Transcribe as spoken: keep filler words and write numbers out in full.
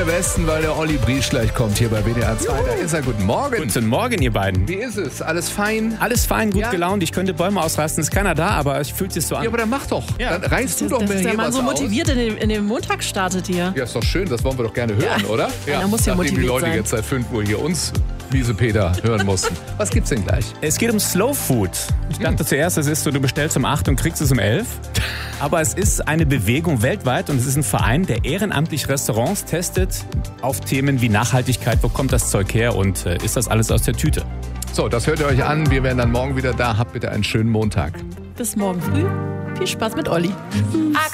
der Westen, weil der Olli Briesch gleich kommt hier bei W D R zwei. Da ist er. Guten Morgen. Guten Morgen, ihr beiden. Wie ist es? Alles fein? Alles fein, gut Ja? gelaunt. Ich könnte Bäume ausreißen. Ist keiner da, aber es fühlt sich so an. Ja, aber dann mach doch. Ja. Dann reißt du doch Dass mir der hier Mann was so aus. motiviert in den, in den Montag startet hier. Ja, ist doch schön. Das wollen wir doch gerne hören, Ja. oder? Einer muss ja Nachdem die motiviert Leute sein. jetzt seit fünf Uhr hier uns, miese Peter, hören mussten. Was gibt's denn gleich? Es geht um Slow Food. Ich dachte Hm. zuerst, es ist so, du bestellst um acht und kriegst es um elf. Aber es ist eine Bewegung weltweit und es ist ein Verein, der ehrenamtlich Restaurants testet auf Themen wie Nachhaltigkeit. Wo kommt das Zeug her und äh, ist das alles aus der Tüte? So, das hört ihr euch an. Wir werden dann morgen wieder da. Habt bitte einen schönen Montag. Bis morgen früh. Viel Spaß mit Olli. I